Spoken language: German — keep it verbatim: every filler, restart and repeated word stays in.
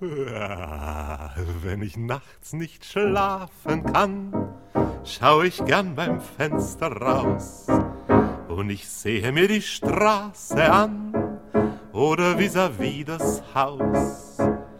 Ja, wenn ich nachts nicht schlafen kann, schau ich gern beim Fenster raus und ich sehe mir die Straße an oder vis-à-vis das Haus.